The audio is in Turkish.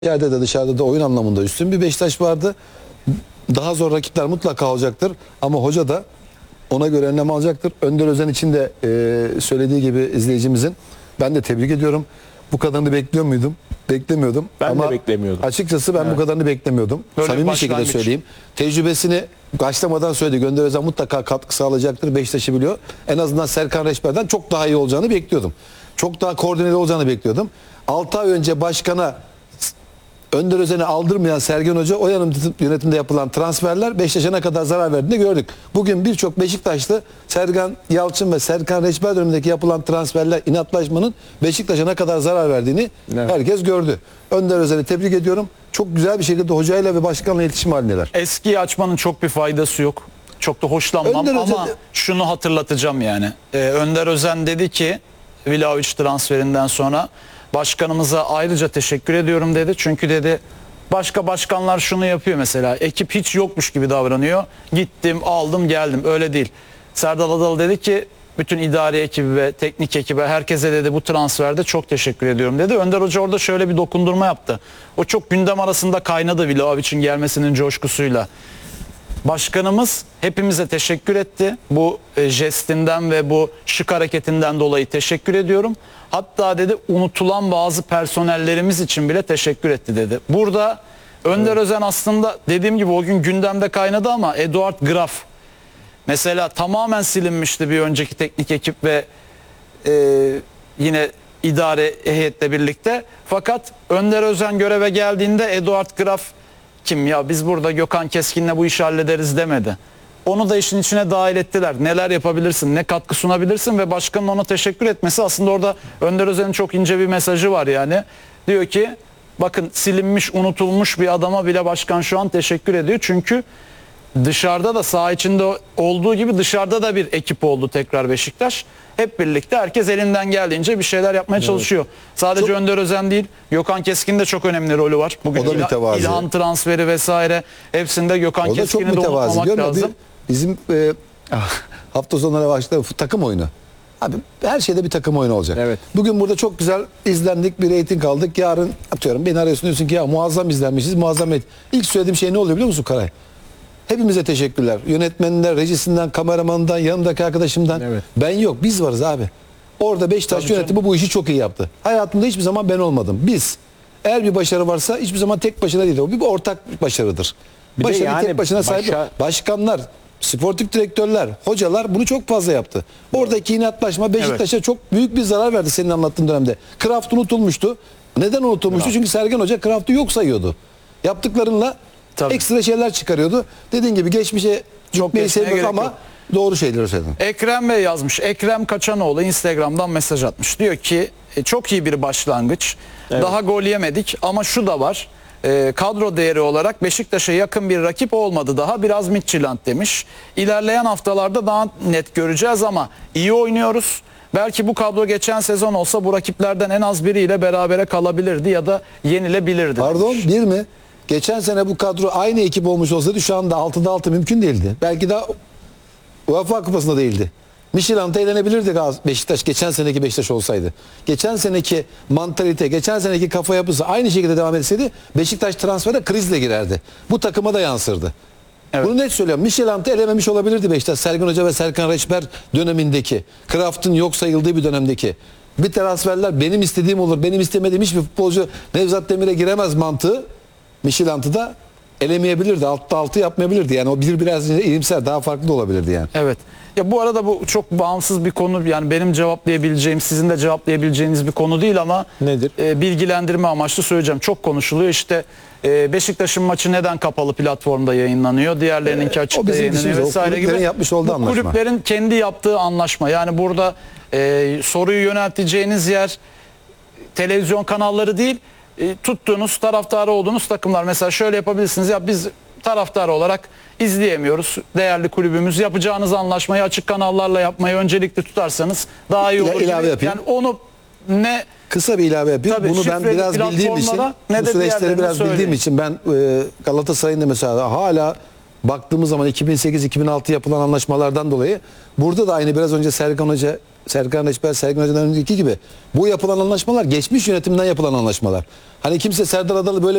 yerde de dışarıda da oyun anlamında üstün bir Beşiktaş vardı. Daha zor rakipler mutlaka olacaktır. Ama hoca da ona göre önlem alacaktır. Önder Özen için de söylediği gibi izleyicimizin ben de tebrik ediyorum. Bu kadarını bekliyor muydum? Beklemiyordum. Ben ama de beklemiyordum. açıkçası ben bu kadarını beklemiyordum. Böyle Samimi bir şekilde başlangıç. söyleyeyim. Tecrübesini başlamadan söyledi. Önder Özen mutlaka katkı sağlayacaktır. Beşiktaş'ı biliyor. En azından Serkan Reçber'den çok daha iyi olacağını bekliyordum. Çok daha koordineli olacağını bekliyordum. 6 ay önce başkana Önder Özen'i aldırmayan Sergen Hoca o yönetimde yapılan transferler Beşiktaş'a ne kadar zarar verdiğini gördük. Bugün birçok Beşiktaşlı Sergen Yalçın ve Serkan Reçber dönemindeki yapılan transferler, inatlaşmanın Beşiktaş'a ne kadar zarar verdiğini herkes gördü. Önder Özen'i tebrik ediyorum. Çok güzel bir şekilde hocayla ve başkanla iletişim halindeler. Eskiyi açmanın çok bir faydası yok. Çok da hoşlanmam Önder ama Özen- şunu hatırlatacağım yani. Önder Özen dedi ki Vlahovic transferinden sonra başkanımıza ayrıca teşekkür ediyorum dedi. Çünkü dedi başka başkanlar şunu yapıyor mesela. Ekip hiç yokmuş gibi davranıyor. Gittim, aldım, geldim. Öyle değil. Serdal Adalı dedi ki bütün idari ekibi ve teknik ekibe herkese dedi bu transferde çok teşekkür ediyorum dedi. Önder Hoca orada şöyle bir dokundurma yaptı. O çok gündem arasında kaynadı Vlahovic'in gelmesinin coşkusuyla. Başkanımız hepimize teşekkür etti. Bu jestinden ve bu şık hareketinden dolayı teşekkür ediyorum. Hatta dedi unutulan bazı personellerimiz için bile teşekkür etti dedi. Burada Önder Özen aslında dediğim gibi o gün gündemde kaynadı ama Eduard Graf mesela tamamen silinmişti bir önceki teknik ekip ve yine idare heyetle birlikte. Fakat Önder Özen göreve geldiğinde Eduard Graf kim ya biz burada Gökhan Keskin'le bu işi hallederiz demedi. Onu da işin içine dahil ettiler. Neler yapabilirsin, ne katkı sunabilirsin ve başkanın ona teşekkür etmesi aslında orada Önder Özen'in çok ince bir mesajı var yani. Diyor ki bakın silinmiş, unutulmuş bir adama bile başkan şu an teşekkür ediyor. Çünkü dışarıda da saha içinde olduğu gibi dışarıda da bir ekip oldu tekrar Beşiktaş. Hep birlikte herkes elinden geldiğince bir şeyler yapmaya çalışıyor. Sadece Önder Özen değil, Gökhan Keskin'in de çok önemli rolü var. Bugün O da mütevazi. İlhan transferi vesaire hepsinde Gökhan O da çok Keskin'i de mütevazi. unutmamak Görmüyor musun? lazım. Bizim hafta sonları başladı takım oyunu. Abi her şeyde bir takım oyunu olacak. Evet. Bugün burada çok güzel izlendik, bir reyting aldık. Yarın atıyorum beni arıyorsun diyorsun ki ya muazzam izlenmişiz, muazzam reyting. İlk söylediğim şey ne oluyor biliyor musun Karay? Hepimize teşekkürler. Yönetmeninden, rejisinden, kameramanından, yanımdaki arkadaşımdan. Evet. Ben yok, biz varız abi. Orada Beşiktaş yönetimi bu işi çok iyi yaptı. Hayatımda hiçbir zaman ben olmadım. Biz. Eğer bir başarı varsa hiçbir zaman tek başına değil. O bir ortak başarıdır. Bir de Başarı yani tek başına sahip. Başkanlar, sportif direktörler, hocalar bunu çok fazla yaptı. Oradaki inatlaşma Beşiktaş'a çok büyük bir zarar verdi senin anlattığın dönemde. Kraft unutulmuştu. Neden unutulmuştu? Çünkü Sergen Hoca Kraft'ı yok sayıyordu. Yaptıklarınla Tabii. ekstra şeyler çıkarıyordu. Dediğin gibi geçmişe Çok gitmeyi geçmeye sevmiyoruz gerek ama yok. doğru şeyleri söyledin. Ekrem Bey yazmış. Ekrem Kaçanoğlu Instagram'dan mesaj atmış. Diyor ki çok iyi bir başlangıç. Daha gol yemedik ama şu da var. Kadro değeri olarak Beşiktaş'a yakın bir rakip olmadı daha. Biraz Midtjylland demiş. İlerleyen haftalarda daha net göreceğiz ama iyi oynuyoruz. Belki bu kadro geçen sezon olsa bu rakiplerden en az biriyle berabere kalabilirdi ya da yenilebilirdi. Pardon bir mi? Geçen sene bu kadro aynı ekip olmuş olsaydı şu anda 6'da 6 mümkün değildi. Belki de UEFA Kupası'nda değildi. Midtjylland'a eğlenebilirdi Beşiktaş geçen seneki Beşiktaş olsaydı. Geçen seneki mantalite, geçen seneki kafa yapısı aynı şekilde devam etseydi Beşiktaş transferde krizle girerdi. Bu takıma da yansırdı. Evet. Bunu net söylüyorum. Midtjylland'ı elememiş olabilirdi Beşiktaş. Sergen Hoca ve Serkan Reçber dönemindeki. Kraft'ın yok sayıldığı bir dönemdeki. Bir transferler benim istediğim olur, benim istemediğim hiçbir futbolcu Nevzat Demir'e giremez mantığı Midtjylland'ı da elemeyebilirdi. Altta altı yapmayabilirdi. Yani o biraz iyimser, daha farklı da olabilirdi yani. Evet. Ya bu arada bu çok bağımsız bir konu. Yani benim cevaplayabileceğim, sizin de cevaplayabileceğiniz bir konu değil ama Nedir? Bilgilendirme amaçlı söyleyeceğim. Çok konuşuluyor. İşte Beşiktaş'ın maçı neden kapalı platformda yayınlanıyor? Diğerlerininki O açıkta bizim yayınlanıyor işimiz. O vesaire gibi. kulüplerin yapmış olduğu Bu anlaşma. kulüplerin kendi yaptığı anlaşma. Yani burada soruyu yönelteceğiniz yer televizyon kanalları değil, tuttuğunuz, taraftarı olduğunuz takımlar. Mesela şöyle yapabilirsiniz. Ya biz taraftar olarak izleyemiyoruz. Değerli kulübümüz, yapacağınız anlaşmayı açık kanallarla yapmayı öncelikli tutarsanız daha iyi olur. İlave gibi. yapayım. Yani onu ne Kısa bir ilave yapayım. Tabii, Bunu ben şifreli biraz bildiğim için, platformlara ne bu de süreçleri diğerlerini biraz bildiğim söyleyin. için ben Galatasaray'ın da mesela hala baktığımız zaman 2008-2006 yapılan anlaşmalardan dolayı burada da aynı biraz önce Serkan Hoca Serkan Reçber, Sergen Hoca'dan önceki gibi bu yapılan anlaşmalar geçmiş yönetimden yapılan anlaşmalar. Hani kimse Serdar Adalı böyle